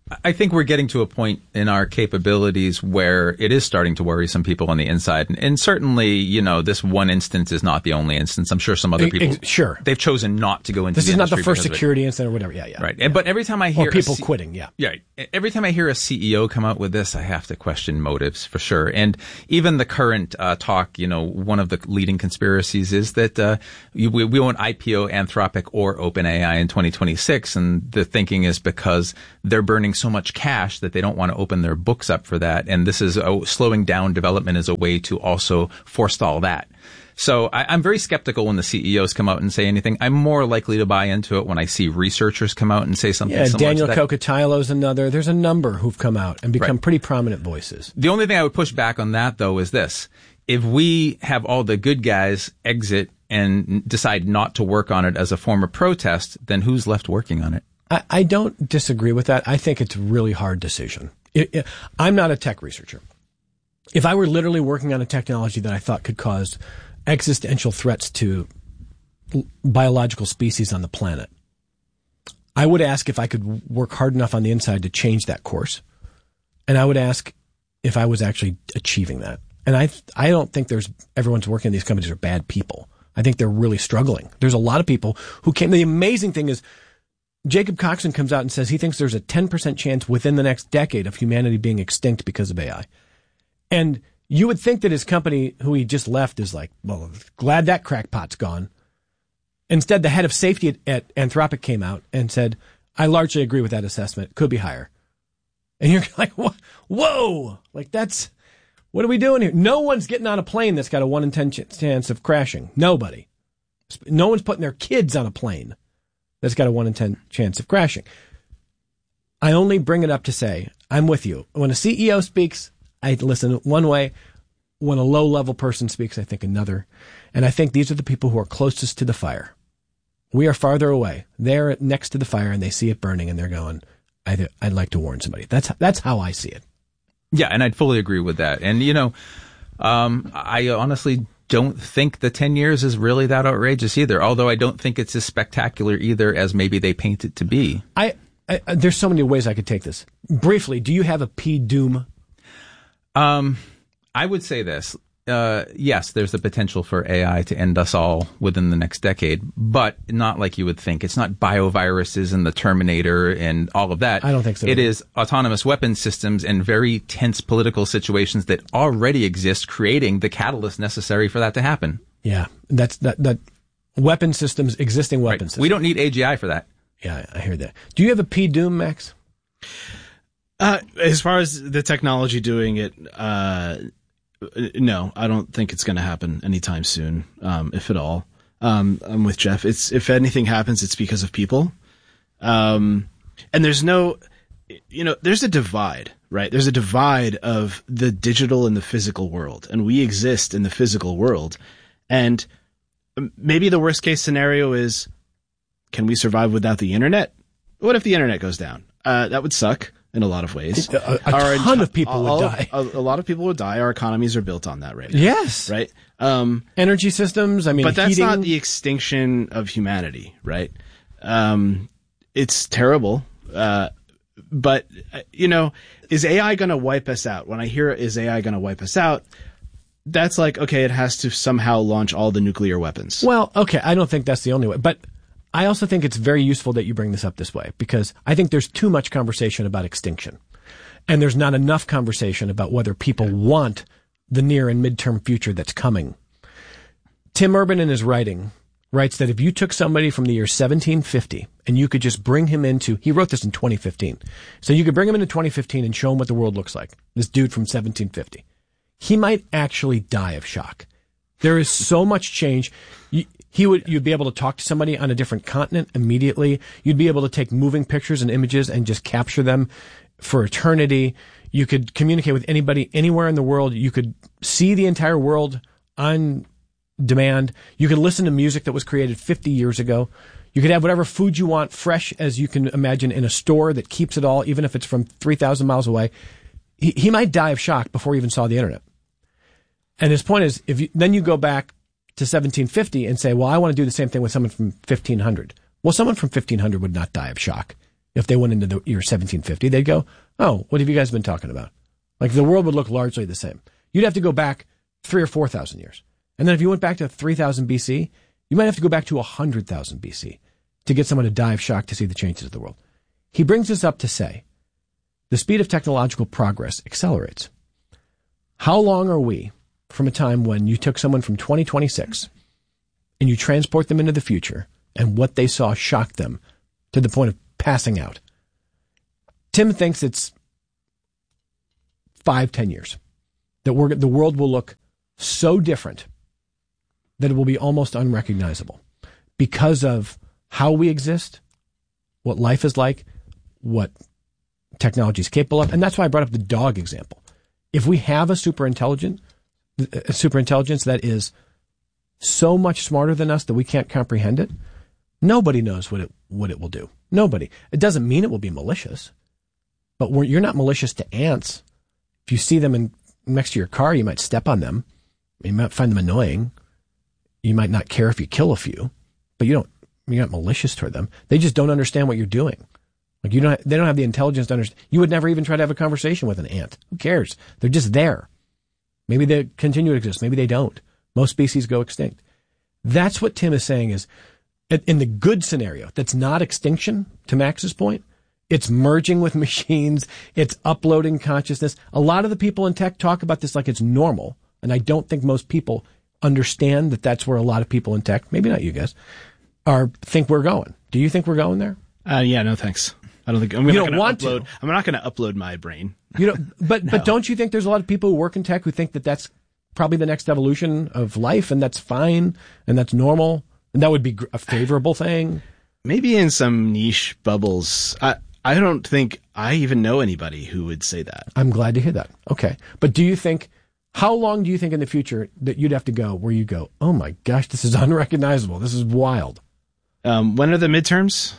I think we're getting to a point in our capabilities where it is starting to worry some people on the inside. And, and certainly, you know, this one instance is not the only instance. I'm sure some other people, Ex- sure, they've chosen not to go into this the is not the industry first security incident or whatever. Yeah, yeah. Right. Yeah. But every time I hear or people a C- quitting, yeah. Yeah. Every time I hear a C E O come out with this, I have to question motives for sure. And even the current uh, talk, you know, one of the leading conspiracies is that uh, we, we won't I P O Anthropic or OpenAI in twenty twenty-six. And the thinking is because they're burning so much cash that they don't want to open their books up for that. And this is a, slowing down development as a way to also forestall that. So I, I'm very skeptical when the C E Os come out and say anything. I'm more likely to buy into it when I see researchers come out and say something yeah, similar Daniel to that. Kokotilo's another. There's a number who've come out and become Right. pretty prominent voices. The only thing I would push back on that, though, is this. If we have all the good guys exit and decide not to work on it as a form of protest, then who's left working on it? I, I don't disagree with that. I think it's a really hard decision. It, it, I'm not a tech researcher. If I were literally working on a technology that I thought could cause existential threats to biological species on the planet, I would ask if I could work hard enough on the inside to change that course. And I would ask if I was actually achieving that. And I, I don't think there's, everyone's working in these companies are bad people. I think they're really struggling. There's a lot of people who came. The amazing thing is Jacob Coxon comes out and says he thinks there's a ten percent chance within the next decade of humanity being extinct because of A I. And you would think that his company, who he just left, is like, well, glad that crackpot's gone. Instead, the head of safety at, at Anthropic came out and said, I largely agree with that assessment. Could be higher. And you're like, whoa, like that's, what are we doing here? No one's getting on a plane that's got a one in ten ch- chance of crashing. Nobody. No one's putting their kids on a plane that's got a one in ten chance of crashing. I only bring it up to say, I'm with you. When a C E O speaks, I listen one way. When a low-level person speaks, I think another. And I think these are the people who are closest to the fire. We are farther away. They're next to the fire, and they see it burning, and they're going, I'd, I'd like to warn somebody. That's that's how I see it. Yeah, and I'd fully agree with that. And, you know, um, I honestly don't think the ten years is really that outrageous either, although I don't think it's as spectacular either as maybe they paint it to be. I, I There's so many ways I could take this. Briefly, do you have a P-doom? Um, I would say this. Uh, yes, there's the potential for A I to end us all within the next decade, but not like you would think. It's not bioviruses and the Terminator and all of that. I don't think so. It is autonomous weapons systems and very tense political situations that already exist, creating the catalyst necessary for that to happen. Yeah, that's that, that weapon systems, existing weapon Right. systems. We don't need A G I for that. Yeah, I hear that. Do you have a P-doom, Max? Uh, as far as the technology doing it, uh, no, I don't think it's going to happen anytime soon, um, if at all. Um, I'm with Jeff. It's, if anything happens, it's because of people. Um, and there's no, you know, there's a divide, right? There's a divide of the digital and the physical world, and we exist in the physical world. And maybe the worst case scenario is, can we survive without the internet? What if the internet goes down? Uh, that would suck. In a lot of ways. A, a ton ent- of people all, would die. A, a lot of people would die. Our economies are built on that right now. Yes. Right? Um, Energy systems, I mean, But that's heating. not the extinction of humanity, right? Um, it's terrible. Uh, but, uh, you know, is A I going to wipe us out? When I hear, is A I going to wipe us out? That's like, okay, it has to somehow launch all the nuclear weapons. Well, okay, I don't think that's the only way. But I also think it's very useful that you bring this up this way, because I think there's too much conversation about extinction. And there's not enough conversation about whether people want the near and midterm future that's coming. Tim Urban in his writing writes that if you took somebody from the year seventeen fifty and you could just bring him into, he wrote this in twenty fifteen. So you could bring him into twenty fifteen and show him what the world looks like. This dude from seventeen fifty. He might actually die of shock. There is so much change. You, He would, you'd be able to talk to somebody on a different continent immediately. You'd be able to take moving pictures and images and just capture them for eternity. You could communicate with anybody anywhere in the world. You could see the entire world on demand. You could listen to music that was created fifty years ago. You could have whatever food you want fresh as you can imagine in a store that keeps it all, even if it's from three thousand miles away. He, he might die of shock before he even saw the internet. And his point is, if you, then you go back to seventeen fifty and say, well, I want to do the same thing with someone from fifteen hundred. Well, someone from fifteen hundred would not die of shock. if they went into the year seventeen fifty, they'd go, oh, what have you guys been talking about? Like the world would look largely the same. You'd have to go back three or four thousand years. And then if you went back to three thousand B C, you might have to go back to one hundred thousand B C to get someone to die of shock to see the changes of the world. He brings this up to say, the speed of technological progress accelerates. How long are we from a time when you took someone from twenty twenty-six and you transport them into the future and what they saw shocked them to the point of passing out? Tim thinks it's five, ten years. That we're, the world will look so different that it will be almost unrecognizable because of how we exist, what life is like, what technology is capable of. And that's why I brought up the dog example. If we have a super intelligent, a super intelligence that is so much smarter than us that we can't comprehend it, nobody knows what it, what it will do. Nobody. It doesn't mean it will be malicious, but we're, you're not malicious to ants. If you see them in, next to your car, you might step on them. You might find them annoying. You might not care if you kill a few, but you don't, you're not malicious toward them. They just don't understand what you're doing. Like you don't, they don't have the intelligence to understand. You would never even try to have a conversation with an ant. Who cares? They're just there. Maybe they continue to exist. Maybe they don't. Most species go extinct. That's what Tim is saying is, in the good scenario, that's not extinction, to Max's point, it's merging with machines, it's uploading consciousness. A lot of the people in tech talk about this like it's normal, and I don't think most people understand that that's where a lot of people in tech, maybe not you guys, are think we're going. Do you think we're going there? Uh, yeah, no thanks. I don't think I'm you not don't want upload, to. I'm not going to upload my brain. You know, but No. but don't you think there's a lot of people who work in tech who think that that's probably the next evolution of life, and that's fine, and that's normal, and that would be gr- a favorable thing? Maybe in some niche bubbles. I I don't think I even know anybody who would say that. I'm glad to hear that. Okay. But do you think, how long do you think in the future that you'd have to go where you go, oh my gosh, this is unrecognizable. This is wild. Um, when are the midterms?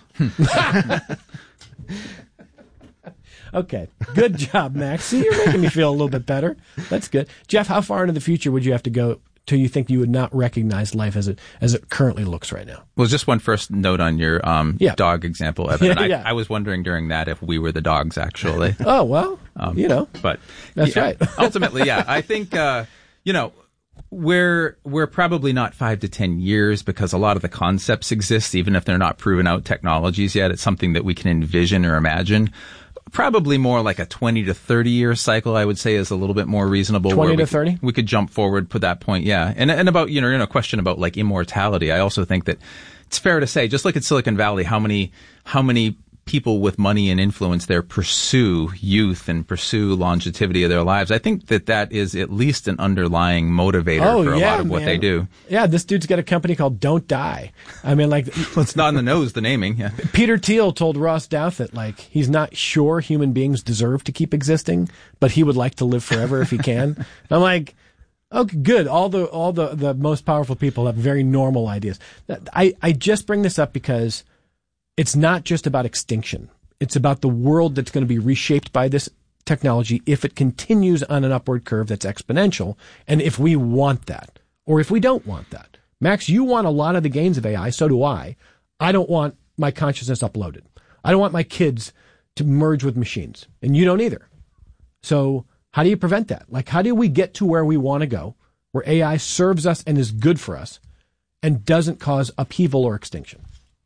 Okay. Good job, Max. See, you're making me feel a little bit better. That's good. Jeff, how far into the future would you have to go till you think you would not recognize life as it as it currently looks right now? Well, just one first note on your um, Yeah. dog example, Evan. Yeah, And I, yeah. I was wondering during that if we were the dogs, actually. Oh, well, Um, you know. But That's yeah, right. ultimately, yeah, I think, uh, you know, we're, we're probably not five to ten years because a lot of the concepts exist, even if they're not proven out technologies yet. It's something that we can envision or imagine. Probably more like a twenty to thirty year cycle, I would say, is a little bit more reasonable. twenty where to we could- thirty? We could jump forward, put that point, yeah. And, and about, you know, you know, question about like immortality. I also think that it's fair to say, just like at Silicon Valley, how many, how many people with money and influence there pursue youth and pursue longevity of their lives. I think that that is at least an underlying motivator Oh, for a yeah, lot of what man. they do. Yeah, this dude's got a company called Don't Die. I mean, like, Well, it's not in the nose, the naming. Yeah. Peter Thiel told Ross Douthat that, like, he's not sure human beings deserve to keep existing, but he would like to live forever if he can. And I'm like, okay, good. All the all the, the most powerful people have very normal ideas. I, I just bring this up because it's not just about extinction. It's about the world that's going to be reshaped by this technology if it continues on an upward curve that's exponential, and if we want that, or if we don't want that. Max, you want a lot of the gains of A I, so do I. I don't want my consciousness uploaded. I don't want my kids to merge with machines, and you don't either. So how do you prevent that? Like, how do we get to where we want to go, where A I serves us and is good for us, and doesn't cause upheaval or extinction?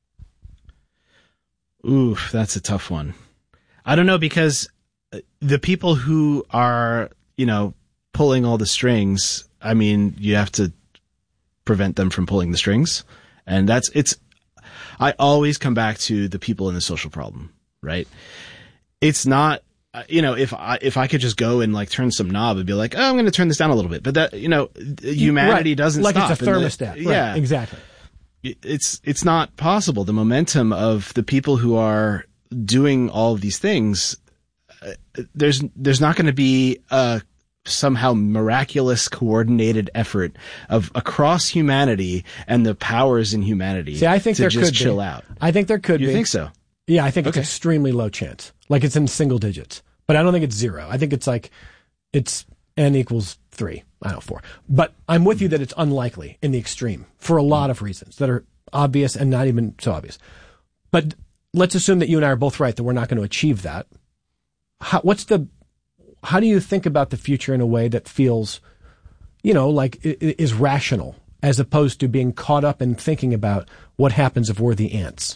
Ooh, that's a tough one. I don't know, because the people who are, you know, pulling all the strings, I mean, you have to prevent them from pulling the strings. And that's, it's, I always come back to the people in the social problem, right? It's not, you know, if I, if I could just go and like turn some knob and be like, oh, I'm going to turn this down a little bit, but that, you know, humanity Right. doesn't like stop. it's a And the- thermostat. Right. Yeah, Exactly. it's it's not possible. The momentum of the people who are doing all of these things, uh, there's there's not going to be a somehow miraculous coordinated effort of across humanity and the powers in humanity. See, I think to there just could chill be. out. I think there could You be. think so? Yeah, I think Okay. it's extremely low chance. Like it's in single digits. But I don't think it's zero. I think it's like it's n equals three. I don't know, four. But I'm with you that it's unlikely in the extreme for a lot of reasons that are obvious and not even so obvious. But let's assume that you and I are both right, that we're not going to achieve that. How, what's the, how do you think about the future in a way that feels, you know, like is rational, as opposed to being caught up in thinking about what happens if we're the ants?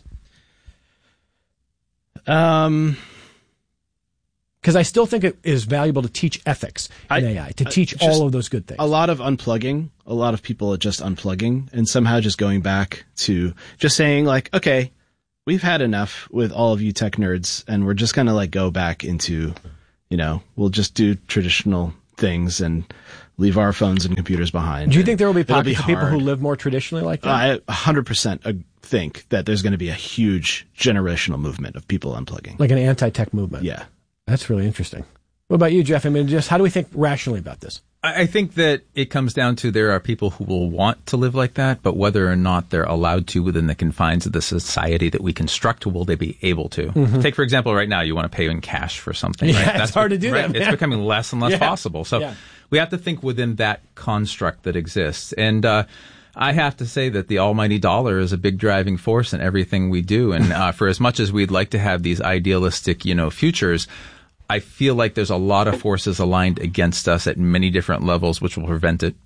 Um, because I still think it is valuable to teach ethics in I, A I, to teach uh, all of those good things. A lot of unplugging, a lot of people are just unplugging and somehow just going back to just saying like, okay, we've had enough with all of you tech nerds and we're just going to like go back into, you know, we'll just do traditional things and leave our phones and computers behind. Do you think there will be pockets of people who live more traditionally like that? I one hundred percent think that there's going to be a huge generational movement of people unplugging. Like an anti-tech movement. Yeah. That's really interesting. What about you, Jeff? I mean, just how do we think rationally about this? I think that it comes down to there are people who will want to live like that, but whether or not they're allowed to within the confines of the society that we construct, will they be able to? Mm-hmm. Take, for example, right now, you want to pay in cash for something. Yeah, right? That's it's hard to do right? that, man. It's becoming less and less yeah. possible. So yeah. we have to think within that construct that exists. And uh, I have to say that the almighty dollar is a big driving force in everything we do. And uh, for as much as we'd like to have these idealistic, you know, futures, I feel like there's a lot of forces aligned against us at many different levels, which will prevent it.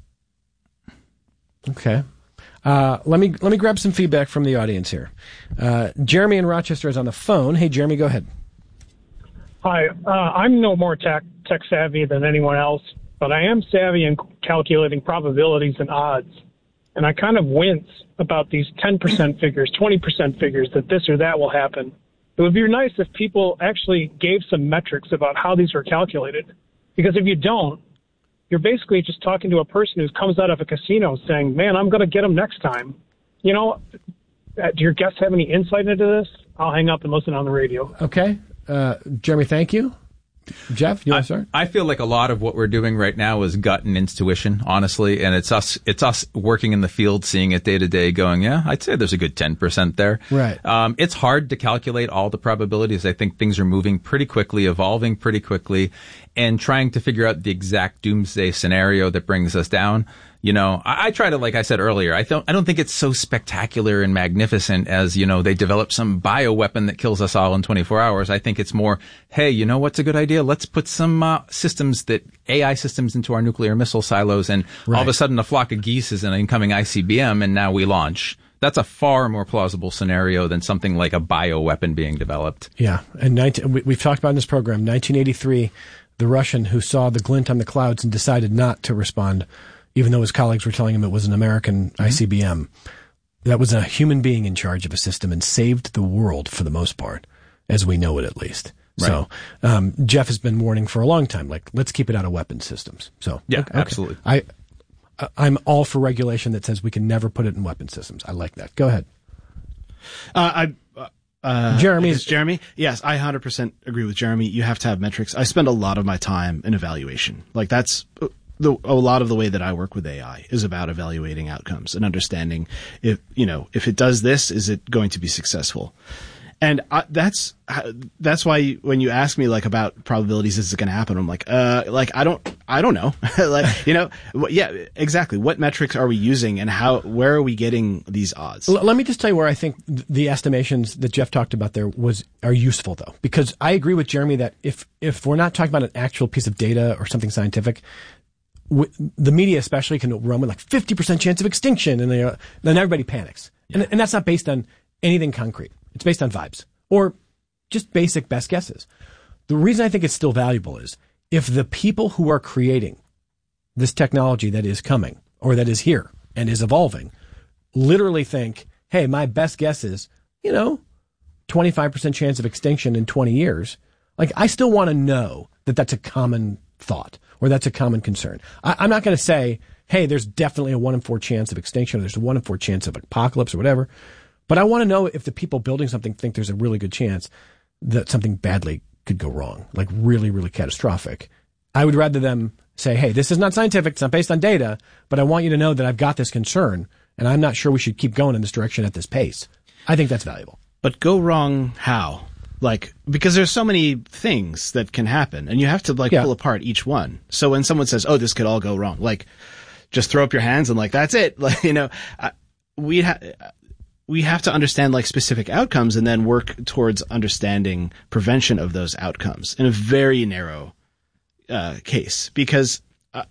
Okay. Uh, let me let me grab some feedback from the audience here. Uh, Jeremy in Rochester is on the phone. Hey, Jeremy, go ahead. Hi. Uh, I'm no more tech, tech savvy than anyone else, but I am savvy in calculating probabilities and odds. And I kind of wince about these ten percent figures, twenty percent figures, that this or that will happen. It would be nice if people actually gave some metrics about how these are calculated. Because if you don't, you're basically just talking to a person who comes out of a casino saying, man, I'm going to get them next time. You know, do your guests have any insight into this? I'll hang up and listen on the radio. Okay. Uh, Jeremy, thank you. Jeff, you want to start? I feel like a lot of what we're doing right now is gut and intuition, honestly, and it's us it's us working in the field, seeing it day to day, going, yeah, I'd say there's a good ten percent there. Right. Um, it's hard to calculate all the probabilities. I think things are moving pretty quickly, evolving pretty quickly, and trying to figure out the exact doomsday scenario that brings us down. You know, I, I try to, like I said earlier, I don't, I don't think it's so spectacular and magnificent as, you know, they develop some bioweapon that kills us all in twenty-four hours. I think it's more, hey, you know what's a good idea? Let's put some uh, systems that, A I systems into our nuclear missile silos, and right. all of a sudden a flock of geese is an incoming I C B M, and now we launch. That's a far more plausible scenario than something like a bioweapon being developed. Yeah, and nineteen, we, we've talked about in this program, nineteen eighty-three, the Russian who saw the glint on the clouds and decided not to respond, even though his colleagues were telling him it was an American mm-hmm. I C B M. That was a human being in charge of a system and saved the world for the most part, as we know it at least. Right. So um, Jeff has been warning for a long time, like, let's keep it out of weapons systems. So yeah, okay. absolutely. I, I'm all for regulation that says we can never put it in weapon systems. I like that. Go ahead. Uh, I... Uh, Jeremy is Jeremy. Yes, I one hundred percent agree with Jeremy. You have to have metrics. I spend a lot of my time in evaluation. Like that's the, a lot of the way that I work with A I is about evaluating outcomes and understanding if, you know, if it does this, is it going to be successful? And I, that's that's why when you ask me like about probabilities, is it going to happen? I'm like, uh, like I don't, I don't know. Like, you know, yeah, exactly. What metrics are we using, and how, where are we getting these odds? L- let me just tell you where I think the estimations that Jeff talked about there was are useful, though, because I agree with Jeremy that if if we're not talking about an actual piece of data or something scientific, w- the media especially can run with like fifty percent chance of extinction, and they, uh, then everybody panics, yeah. and, and that's not based on anything concrete. It's based on vibes or just basic best guesses. The reason I think it's still valuable is if the people who are creating this technology that is coming or that is here and is evolving literally think, hey, my best guess is, you know, twenty-five percent chance of extinction in twenty years. Like, I still want to know that that's a common thought or that's a common concern. I, I'm not going to say, hey, there's definitely a one in four chance of extinction or there's a one in four chance of apocalypse or whatever. But I want to know if the people building something think there's a really good chance that something badly could go wrong, like really, really catastrophic. I would rather them say, hey, this is not scientific, it's not based on data, but I want you to know that I've got this concern, and I'm not sure we should keep going in this direction at this pace. I think that's valuable. But go wrong how? Like, because there's so many things that can happen, and you have to, like, yeah. pull apart each one. So when someone says, oh, this could all go wrong, like, just throw up your hands and, like, that's it. Like, you know, I, we have... we have to understand like specific outcomes and then work towards understanding prevention of those outcomes in a very narrow uh, case, because uh,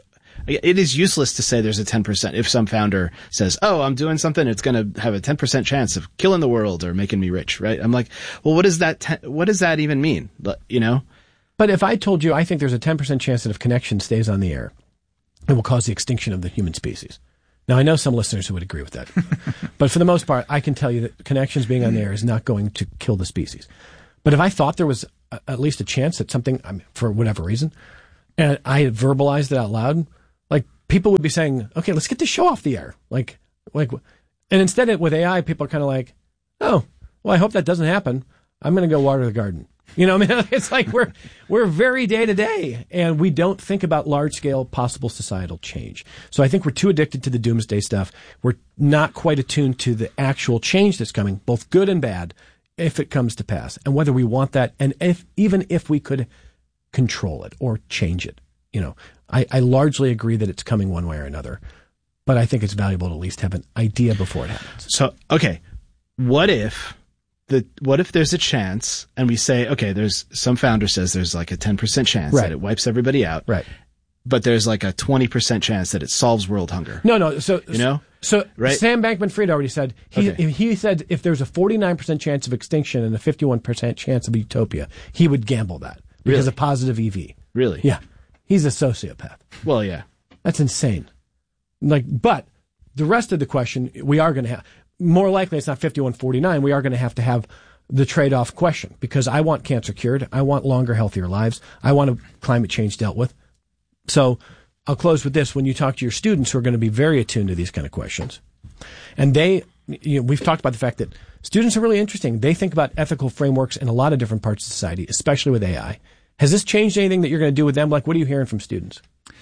it is useless to say there's a ten percent. If some founder says, oh, I'm doing something, it's going to have a ten percent chance of killing the world or making me rich, right? I'm like, well, what does that, te- what does that even mean? You know? But if I told you I think there's a ten percent chance that if connection stays on the air, it will cause the extinction of the human species. Now, I know some listeners who would agree with that. But for the most part, I can tell you that connections being on the air is not going to kill the species. But if I thought there was a, at least a chance that something, I mean, for whatever reason, and I had verbalized it out loud, like people would be saying, okay, let's get this show off the air. Like, like, and instead with A I, people are kind of like, oh, well, I hope that doesn't happen. I'm going to go water the garden. You know, I mean, it's like we're we're very day to day, and we don't think about large scale possible societal change. So I think we're too addicted to the doomsday stuff. We're not quite attuned to the actual change that's coming, both good and bad, if it comes to pass, and whether we want that, and if even if we could control it or change it. You know, I, I largely agree that it's coming one way or another, but I think it's valuable to at least have an idea before it happens. So, okay, what if? The, what if there's a chance and we say, okay, there's some founder says there's like a ten percent chance right. that it wipes everybody out. Right. But there's like a twenty percent chance that it solves world hunger. No, no. So, you know, so right? Sam Bankman-Fried already said, he, okay. he said if there's a forty-nine percent chance of extinction and a fifty-one percent chance of utopia, he would gamble that because really? of positive E V. Really? Yeah. He's a sociopath. Well, yeah. That's insane. Like, but the rest of the question, we are going to have, more likely it's not fifty-one forty-nine. We are going to have to have the trade-off question because I want cancer cured. I want longer, healthier lives. I want climate change dealt with. So I'll close with this. When you talk to your students who are going to be very attuned to these kind of questions, and they, you know, we've talked about the fact that students are really interesting. They think about ethical frameworks in a lot of different parts of society, especially with A I. Has this changed anything that you're going to do with them? Like, what are you hearing from students?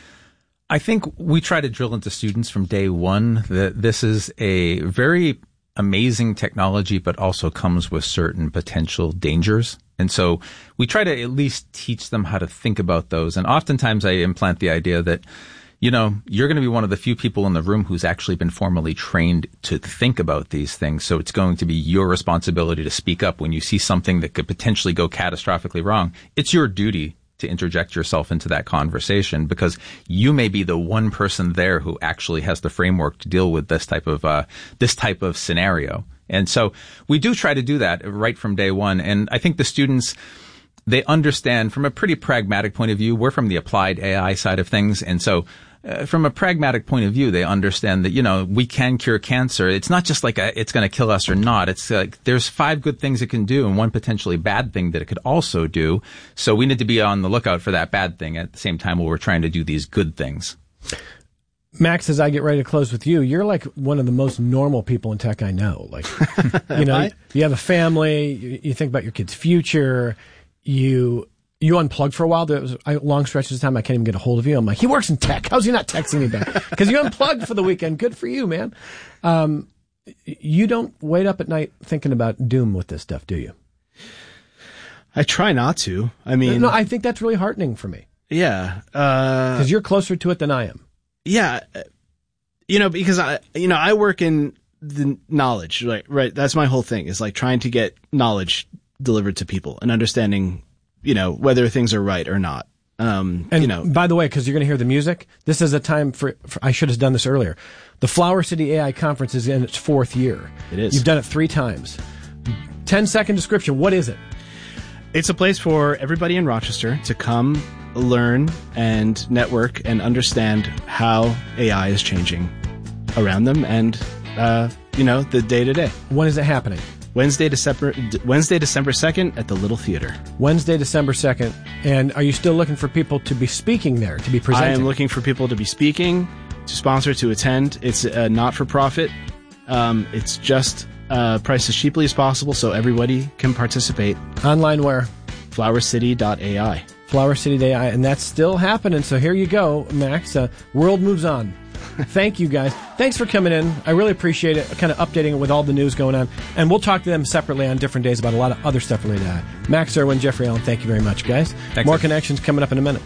I think we try to drill into students from day one that this is a very amazing technology, but also comes with certain potential dangers. And so we try to at least teach them how to think about those. And oftentimes I implant the idea that, you know, you're going to be one of the few people in the room who's actually been formally trained to think about these things. So it's going to be your responsibility to speak up when you see something that could potentially go catastrophically wrong. It's your duty to interject yourself into that conversation because you may be the one person there who actually has the framework to deal with this type of uh this type of scenario. And so we do try to do that right from day one. And I think the students, they understand from a pretty pragmatic point of view. We're from the applied A I side of things. And so uh, from a pragmatic point of view, they understand that, you know, we can cure cancer. It's not just like a, it's going to kill us or not. It's like there's five good things it can do and one potentially bad thing that it could also do. So we need to be on the lookout for that bad thing at the same time while we're trying to do these good things. Max, as I get ready to close with you, you're like one of the most normal people in tech I know. Like, you know, you have a family, you, you think about your kid's future, you you unplugged for a while. There was long stretches of time I can't even get a hold of you. I'm like, he works in tech. How's he not texting me back? Because you unplugged for the weekend. Good for you, man. Um, you don't wait up at night thinking about doom with this stuff, do you? I try not to. I mean, no, I think that's really heartening for me. Yeah, because uh, you're closer to it than I am. Yeah, you know, because I, you know, I work in the knowledge, right? Right. That's my whole thing is like trying to get knowledge delivered to people and understanding, you know, whether things are right or not. Um, and you know, by the way, because you're going to hear the music, this is a time for, for, I should have done this earlier. The Flower City A I Conference is in its fourth year. It is. You've done it three times. ten second description. What is it? It's a place for everybody in Rochester to come, learn, and network and understand how A I is changing around them and, uh, you know, the day to day. When is it happening? Wednesday, December Wednesday, December second at the Little Theater. Wednesday, December second. And are you still looking for people to be speaking there, to be presenting? I am looking for people to be speaking, to sponsor, to attend. It's a not-for-profit. Um, it's just uh, priced as cheaply as possible so everybody can participate. Online where? flower city dot A I. flower city dot A I. And that's still happening. So here you go, Max. Uh, world moves on. Thank you, guys. Thanks for coming in. I really appreciate it, kind of updating it with all the news going on. And we'll talk to them separately on different days about a lot of other stuff related to that. Max Irwin, Jeffrey Allen, thank you very much, guys. Thanks, More sir. Connections coming up in a minute.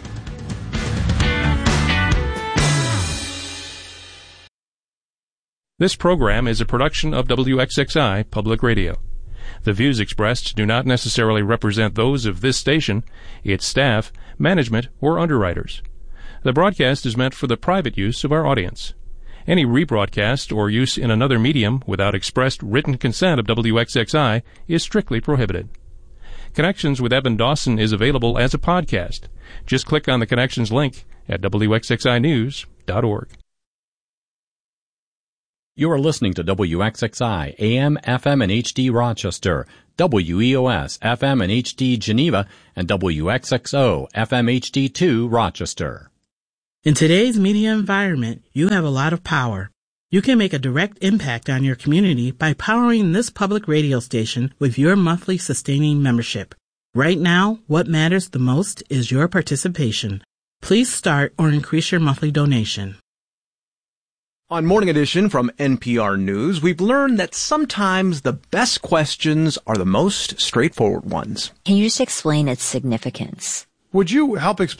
This program is a production of W X X I Public Radio. The views expressed do not necessarily represent those of this station, its staff, management, or underwriters. The broadcast is meant for the private use of our audience. Any rebroadcast or use in another medium without expressed written consent of W X X I is strictly prohibited. Connections with Evan Dawson is available as a podcast. Just click on the Connections link at W X X I news dot org. You are listening to W X X I, A M, F M, and H D Rochester, W E O S, F M and H D Geneva, and W X X O, F M H D two Rochester. In today's media environment, you have a lot of power. You can make a direct impact on your community by powering this public radio station with your monthly sustaining membership. Right now, what matters the most is your participation. Please start or increase your monthly donation. On Morning Edition from N P R News, we've learned that sometimes the best questions are the most straightforward ones. Can you just explain its significance? Would you help explain